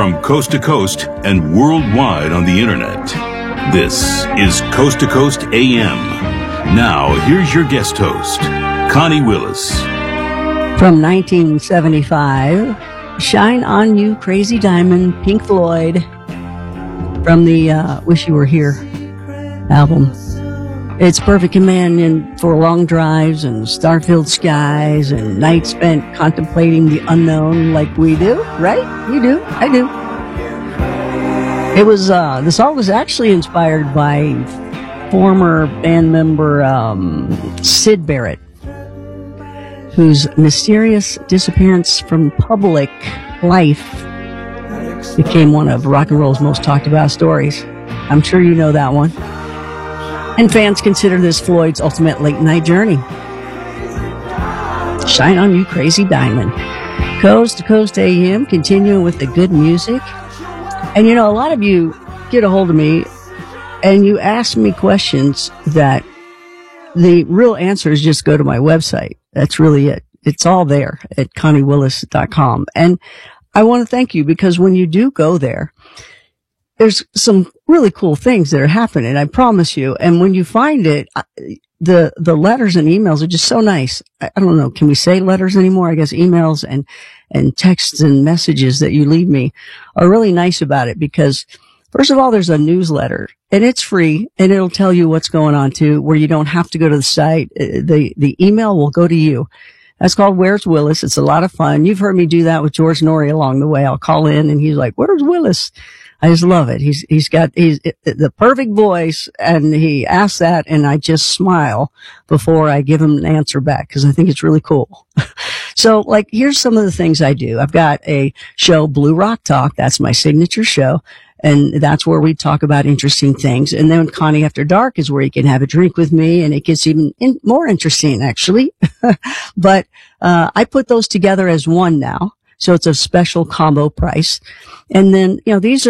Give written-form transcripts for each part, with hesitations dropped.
from coast to coast and worldwide on the internet. This is Coast to Coast AM. Now, here's your guest host, Connie Willis. From 1975, Shine On You, Crazy Diamond, Pink Floyd, from the Wish You Were Here album. It's perfect companion for long drives and star-filled skies and nights spent contemplating the unknown like we do, right? You do. I do. It was, the song was actually inspired by former band member, Syd Barrett, whose mysterious disappearance from public life became one of rock and roll's most talked about stories. I'm sure you know that one. And fans consider this Floyd's ultimate late-night journey. Shine On You, Crazy Diamond. Coast to Coast AM, continuing with the good music. And you know, a lot of you get a hold of me and you ask me questions that the real answer is just go to my website. That's really it. It's all there at ConnieWillis.com. And I want to thank you because when you do go there, there's some really cool things that are happening, I promise you. And when you find it, the letters and emails are just so nice. I don't know, can we say letters anymore? I guess emails and texts and messages that you leave me are really nice about it because, first of all, there's a newsletter and it's free and it'll tell you what's going on too, where you don't have to go to the site. The email will go to you. That's called Where's Willis? It's a lot of fun. You've heard me do that with George Norrie along the way. I'll call in and he's like, "Where's Willis?" I just love it. He's got the perfect voice and he asks that and I just smile before I give him an answer back because I think it's really cool. So like, here's some of the things I do. I've got a show, Blue Rock Talk. That's my signature show. And that's where we talk about interesting things. And then Connie After Dark is where you can have a drink with me and it gets even more interesting actually. But, I put those together as one now. So it's a special combo price. And then, you know, this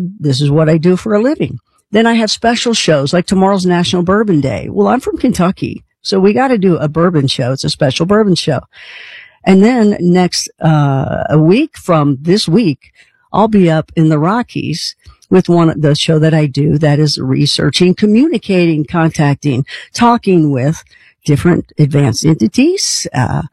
is what I do for a living. Then I have special shows like tomorrow's National Bourbon Day. Well, I'm from Kentucky, so we got to do a bourbon show. It's a special bourbon show. And then next, a week from this week, I'll be up in the Rockies with the show that I do that is researching, communicating, contacting, talking with different advanced entities.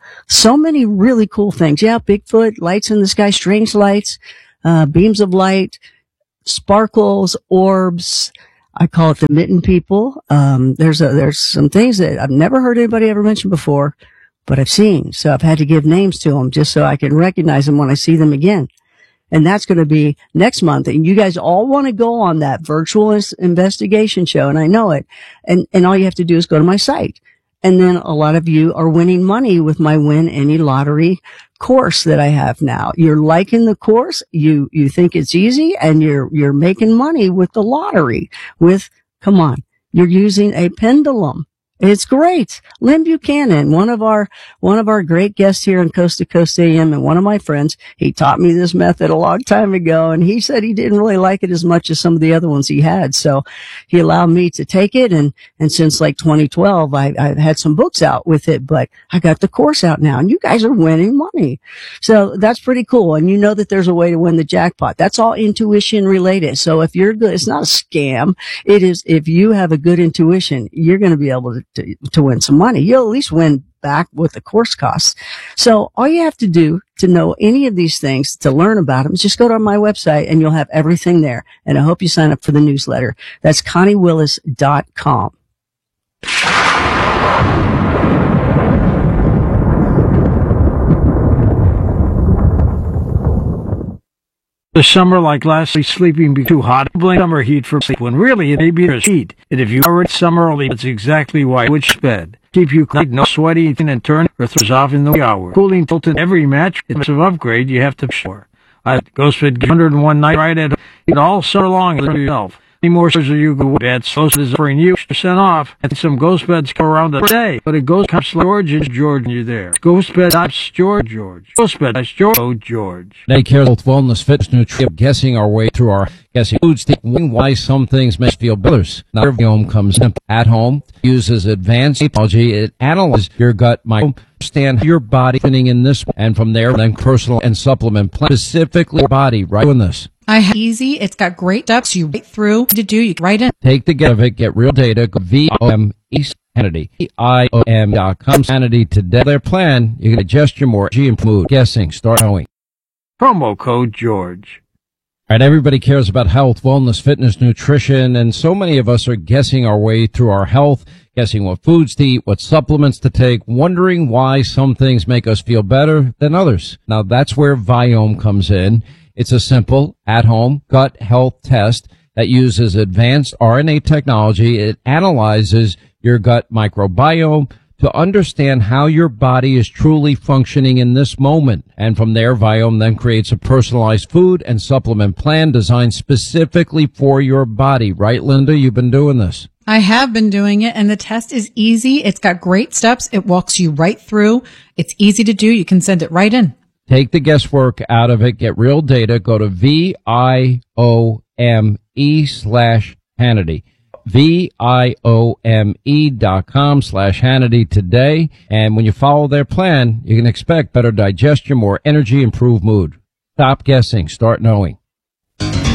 So many really cool things. Yeah, Bigfoot, lights in the sky, strange lights, beams of light, sparkles, orbs. I call it the mitten people. There's some things that I've never heard anybody ever mention before, but I've seen. So I've had to give names to them just so I can recognize them when I see them again. And that's going to be next month. And you guys all want to go on that virtual investigation show. And I know it. And all you have to do is go to my site. And then a lot of you are winning money with my Win Any Lottery course that I have now. You're liking the course. You think it's easy and you're making money with the lottery come on, you're using a pendulum. It's great. Lynn Buchanan, one of our great guests here on Coast to Coast AM and one of my friends, he taught me this method a long time ago and he said he didn't really like it as much as some of the other ones he had. So he allowed me to take it and since like 2012, I've had some books out with it, but I got the course out now and you guys are winning money. So that's pretty cool. And you know that there's a way to win the jackpot. That's all intuition related. So if you're good, it's not a scam. It is, if you have a good intuition, you're going to be able to win some money. You'll at least win back what the course costs. So all you have to do to know any of these things, to learn about them, is just go to my website and you'll have everything there. And I hope you sign up for the newsletter. That's ConnieWillis.com. The summer like last week, sleeping be too hot. Blame summer heat for sleep when really it may be a heat. And if you already summer early, that's exactly why. Which bed keep you clean, no sweaty, and turn or throws off in the hour. Cooling tilted every match. It's an upgrade you have to shower. Ghostfit 101 night right at home all summer long for yourself. Any more stores you go at Ghost is offering you 10% off and some Ghost Beds go around the day. Go to Ghost Beds George and George, you're there. Ghost Beds George. Ghost Beds George. Daycare, health, wellness, fitness, nutrition, guessing our way through our guessing foods, why some things make us feel better. Now, Biome comes in at home, uses advanced technology. It analyzes your gut microbiome, understand your body fitting in this, and from there, then personal and supplement plan specifically your body right in this. I have easy. It's got great steps you right through to do. You right in. Take the get of it. Get real data. Go VOM East Hannity. VIOM.com. Hannity today. Their plan. You can adjust your more G and mood. Guessing. Start knowing. Promo code George. All right, everybody cares about health, wellness, fitness, nutrition, and so many of us are guessing our way through our health, guessing what foods to eat, what supplements to take, wondering why some things make us feel better than others. Now, that's where Viome comes in. It's a simple, at-home gut health test that uses advanced RNA technology. It analyzes your gut microbiome to understand how your body is truly functioning in this moment. And from there, Viome then creates a personalized food and supplement plan designed specifically for your body. Right, Linda? You've been doing this. I have been doing it, and the test is easy. It's got great steps. It walks you right through. It's easy to do. You can send it right in. Take the guesswork out of it. Get real data. Go to VIOME/Hannity. VIOME.com/Hannity today. And when you follow their plan, you can expect better digestion, more energy, improved mood. Stop guessing. Start knowing.